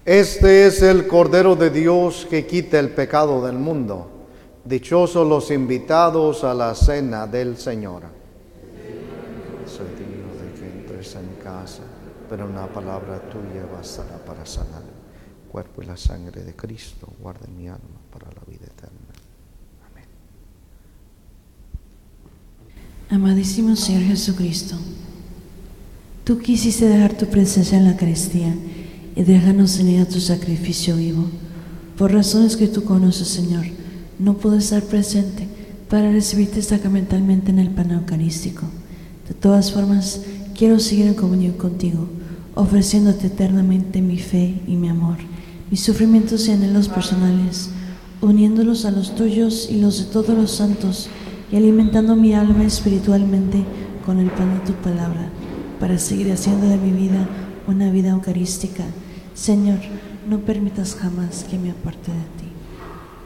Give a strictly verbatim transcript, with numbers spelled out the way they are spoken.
Este es el Cordero de Dios que quita el pecado del mundo. Dichosos los invitados a la cena del Señor. Soy digno de que entres en casa, pero una palabra tuya bastará para sanar. El cuerpo y la sangre de Cristo guarde mi alma para la vida eterna. Amén. Amadísimo Señor Jesucristo, tú quisiste dejar tu presencia en la Eucaristía y déjanos en ella tu sacrificio vivo. Por razones que tú conoces, Señor, no puedo estar presente para recibirte sacramentalmente en el pan eucarístico. De todas formas, quiero seguir en comunión contigo, ofreciéndote eternamente mi fe y mi amor, mis sufrimientos y anhelos personales, uniéndolos a los tuyos y los de todos los santos, y alimentando mi alma espiritualmente con el pan de tu palabra, para seguir haciendo de mi vida una vida eucarística. Señor, no permitas jamás que me aparte de ti.